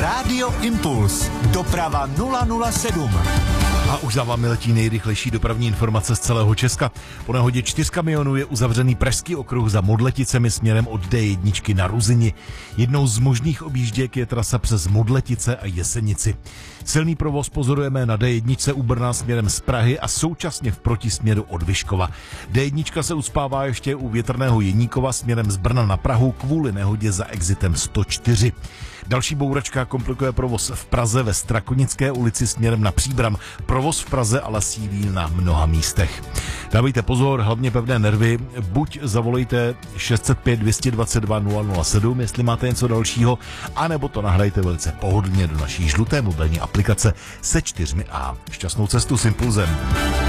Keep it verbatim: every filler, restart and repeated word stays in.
Rádio Impuls. Doprava nula nula sedm. A už za vámi letí nejrychlejší dopravní informace z celého Česka. Po nehodě čtyř kamionů je uzavřený pražský okruh za Modleticemi směrem od D jedna na Ruzini. Jednou z možných objížděk je trasa přes Modletice a Jesenici. Silný provoz pozorujeme na D jedna u Brna směrem z Prahy a současně v protisměru od Vyškova. D jedna se uspává ještě u Větrného Jeníkova směrem z Brna na Prahu kvůli nehodě za exitem sto čtyři. Další bouračka komplikuje provoz v Praze ve Strakonické ulici směrem na Příbram. Provoz v Praze ale sílí na mnoha místech. Dávejte pozor, hlavně pevné nervy. Buď zavolejte šest set pět dvě dvacet dva nula nula sedm, jestli máte něco dalšího, anebo to nahrajte velice pohodlně do naší žluté mobilní aplikace se čtyřmi A. Šťastnou cestu s Impulzem.